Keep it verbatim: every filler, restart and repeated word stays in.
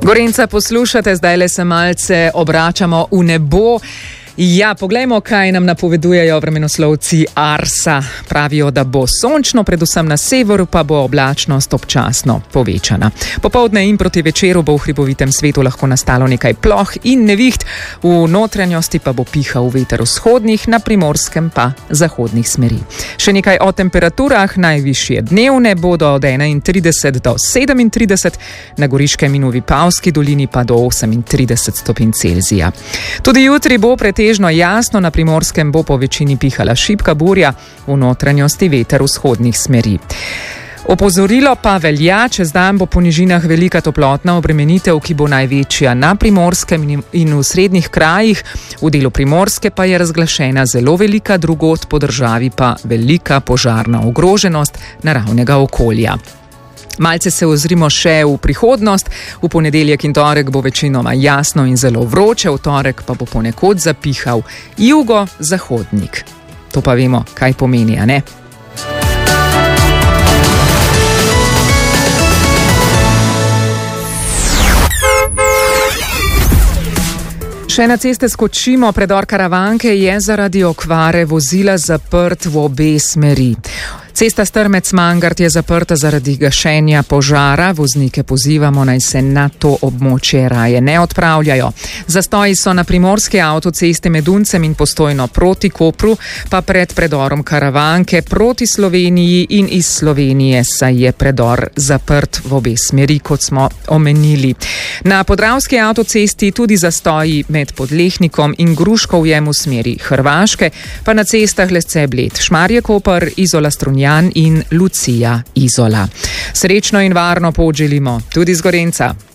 Gorenca poslušate, zdaj le se malce obračamo v nebo. Ja, poglejmo, kaj nam napovedujejo vremenoslovci Arsa. Pravijo, da bo sončno, predvsem na severu pa bo oblačnost občasno povečana. Popoldne in proti večeru bo v hribovitem svetu lahko nastalo nekaj ploh in neviht, v notranjosti pa bo pihal veter vzhodnih, na primorskem pa zahodnih smeri. Še nekaj o temperaturah, najvišje dnevne bodo od enaintrideset do sedemintrideset, na Goriškem in v Vipavski dolini pa do osemintrideset stopinj Celzija. Tudi jutri bo pretežno Težno jasno, na primorskem bo po večini pihala šibka burja, v notranjosti veter vzhodnih smeri. Opozorilo pa velja, čez dan bo po nižinah velika toplotna obremenitev, ki bo največja na primorskem in v srednjih krajih. V delu primorske pa je razglašena zelo velika, drugod po državi pa velika požarna ogroženost naravnega okolja. Malce se ozrimo še v prihodnost. V ponedeljek in torek bo večinoma jasno in zelo vroče, v torek pa bo ponekod zapihal jugo-zahodnik. To pa vemo, kaj pomeni, a ne? Še na ceste skočimo, predor Karavanke je zaradi okvare vozila zaprt v obe smeri. Cesta Strmec-Mangart je zaprta zaradi gašenja požara, voznike pozivamo, naj se na to območje raje ne odpravljajo. Zastoji so na primorski avtocesti med Uncem in Postojno proti Kopru, pa pred predorom Karavanke proti Sloveniji in iz Slovenije, saj je predor zaprt v obe smeri, kot smo omenili. Na podravski avtocesti tudi zastoji med Podlehnikom in Gruškovjem v smeri Hrvaške, pa na cestah Lesce-Bled, Šmarje-Koper, Izola-Strunjan in Lucija-Izola. Srečno in varno pot želimo tudi z Gorenca.